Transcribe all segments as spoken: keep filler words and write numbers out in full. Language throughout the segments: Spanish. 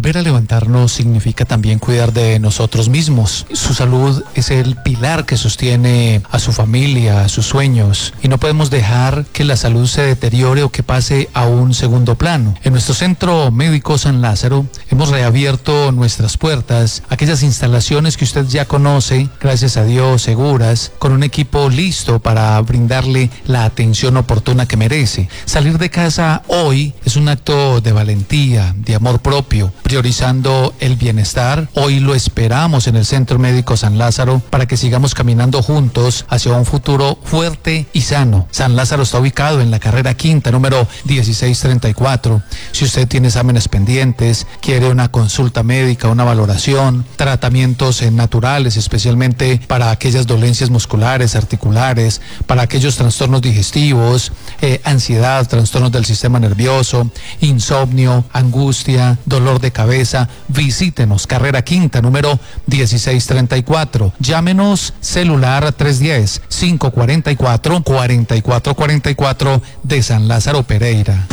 Volver a levantarnos significa también cuidar de nosotros mismos. Su salud es el pilar que sostiene a su familia, a sus sueños, y no podemos dejar que la salud se deteriore o que pase a un segundo plano. En nuestro Centro Médico San Lázaro hemos reabierto nuestras puertas, aquellas instalaciones que usted ya conoce, gracias a Dios, seguras, con un equipo listo para brindarle la atención oportuna que merece. Salir de casa hoy es un acto de valentía, de amor propio, priorizando el bienestar. Hoy lo esperamos en el Centro Médico San Lázaro para que sigamos caminando juntos hacia un futuro fuerte y sano. San Lázaro está ubicado en la carrera quinta, número dieciséis treinta y cuatro. Si usted tiene exámenes pendientes, quiere una consulta médica, una valoración, tratamientos eh, naturales, especialmente para aquellas dolencias musculares, articulares, para aquellos trastornos digestivos, eh, ansiedad, trastornos del sistema nervioso, insomnio, angustia, dolor de cabeza, visítenos, carrera quinta, número dieciséis treinta y cuatro. Llámenos, celular tres uno cero, cinco cuatro cuatro, cuatro cuatro cuatro cuatro de San Lázaro Pereira.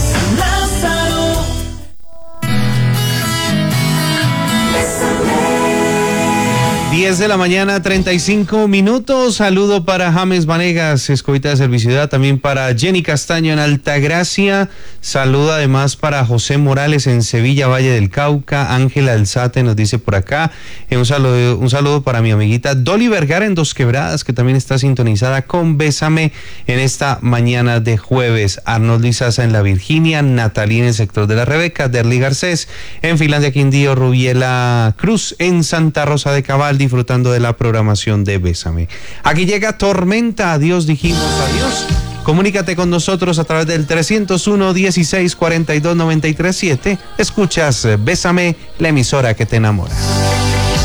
diez de la mañana, treinta y cinco minutos. Saludo para James Vanegas, escolta de Serviciudad, también para Jenny Castaño en Altagracia. Saludo además para José Morales en Sevilla, Valle del Cauca. Ángela Alzate nos dice por acá. Eh, un saludo, un saludo para mi amiguita Dolly Vergara en Dos Quebradas, que también está sintonizada con Bésame en esta mañana de jueves. Arnold Lizaza en La Virginia, Natalí en el sector de La Rebeca, Derly Garcés en Finlandia Quindío, Rubiela Cruz en Santa Rosa de Cabal, disfrutando de la programación de Bésame. Aquí llega Tormenta, adiós, dijimos adiós. Comunícate con nosotros a través del trescientos uno, dieciséis, cuarenta y dos, noventa y tres, siete. Escuchas Bésame, la emisora que te enamora.